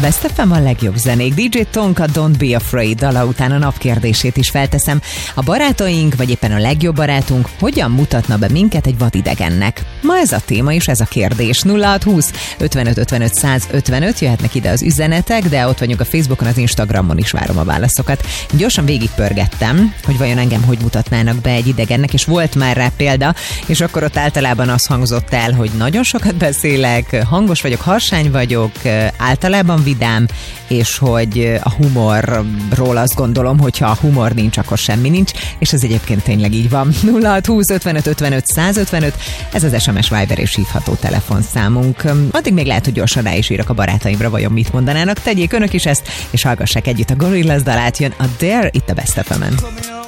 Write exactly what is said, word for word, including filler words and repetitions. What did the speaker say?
Best ef em a legjobb zenék. dé dzsé Tonka Don't Be Afraid dala után a napkérdését is felteszem. A barátaink, vagy éppen a legjobb barátunk hogyan mutatna be minket egy vadidegennek? Ma ez a téma és ez a kérdés. nulla hat húsz ötvenöt ötvenöt százötvenöt jöhetnek ide az üzenetek, de ott vagyunk a Facebookon, az Instagramon is várom a válaszokat. Gyorsan végigpörgettem, hogy vajon engem hogy mutatnának be egy idegennek, és volt már rá példa, és akkor ott általában az hangzott el, hogy nagyon sokat beszélek, hangos vagyok, harsány vagyok, általában vidám, és hogy a humorról azt gondolom, hogyha a humor nincs, akkor semmi nincs, és ez egyébként tényleg így van. nulla hat húsz ötvenöt ötvenöt százötvenöt, ez az es em es, Viber és hívható telefonszámunk. Addig még lehet, hogy gyorsan rá is írok a barátaimra, vajon mit mondanának. Tegyék önök is ezt, és hallgassák együtt a Gorillaz dalát, jön a Dare itt a Best ef emen.